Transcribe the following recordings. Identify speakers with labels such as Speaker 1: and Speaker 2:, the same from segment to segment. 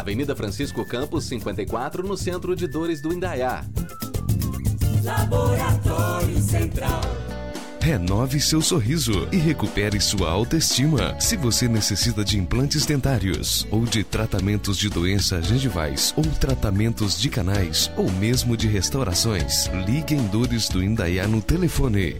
Speaker 1: Avenida Francisco Campos, 54, no centro de Dores do Indaiá.
Speaker 2: Laboratório Central.
Speaker 3: Renove seu sorriso e recupere sua autoestima. Se você necessita de implantes dentários ou de tratamentos de doenças gengivais ou tratamentos de canais ou mesmo de restaurações, ligue em Dores do Indaiá no telefone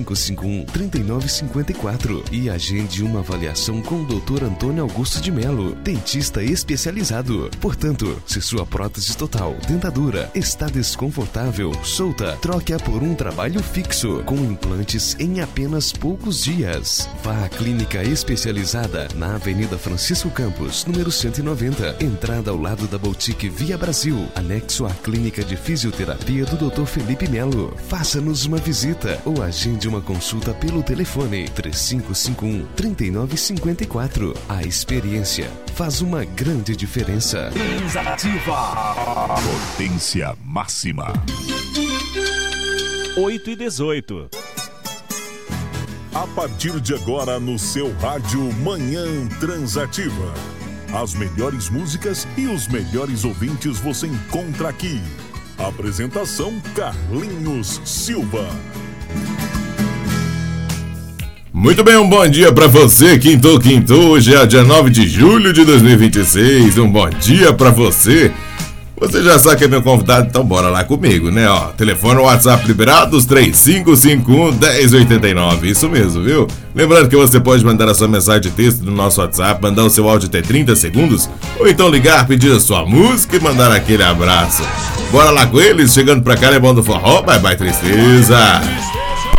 Speaker 3: 3551-3954 e agende uma avaliação com o Dr. Antônio Augusto de Melo, dentista especializado. Portanto, se sua prótese total, dentadura, está desconfortável, solta, troque-a por um trabalho fixo com implantes em apenas poucos dias. Vá à clínica especializada na Avenida Francisco Campos, número 190, entrada ao lado da Boutique Via Brasil, anexo à clínica de fisioterapia do Dr. Felipe Melo. Faça-nos uma visita ou agende uma consulta pelo telefone 3551-3954. A experiência faz uma grande diferença.
Speaker 4: Ativa. Potência máxima.
Speaker 5: 8h18.
Speaker 4: A partir de agora no seu rádio Manhã Transativa. As melhores músicas e os melhores ouvintes você encontra aqui. Apresentação Carlinhos Silva.
Speaker 6: Muito bem, um bom dia pra você, Quinto. Hoje é dia 9 de julho de 2026. Um bom dia pra você. Você já sabe que é meu convidado, então bora lá comigo, né? Ó, telefone WhatsApp liberados 3551-1089. Isso mesmo, viu? Lembrando que você pode mandar a sua mensagem de texto no nosso WhatsApp, mandar o seu áudio até 30 segundos, ou então ligar, pedir a sua música e mandar aquele abraço. Bora lá com eles, chegando pra cá, é bom do forró, bye bye tristeza.